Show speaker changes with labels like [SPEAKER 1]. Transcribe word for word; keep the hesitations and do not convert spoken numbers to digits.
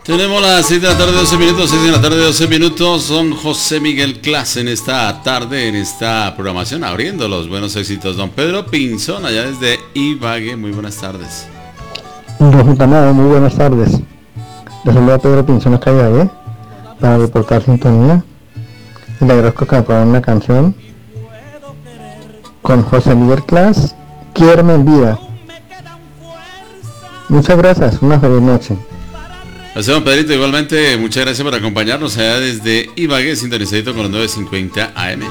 [SPEAKER 1] Tenemos las seis de la tarde, doce minutos, seis de la tarde, doce minutos. Don José Miguel Clas en esta tarde, en esta programación, abriendo los buenos éxitos. Don Pedro Pinzón, allá desde Ibagué, muy buenas tardes.
[SPEAKER 2] Don Jutamado, muy buenas tardes. Les saluda Pedro Pinzón acá de Ibagué para reportar sintonía. Y le agradezco que me pongan una canción con José Miguel Clas, Quiéreme en vida. Muchas gracias, una feliz noche.
[SPEAKER 1] Gracias, don Pedrito, igualmente, muchas gracias por acompañarnos allá desde Ibagué, sintonizadito con los nueve cincuenta A M.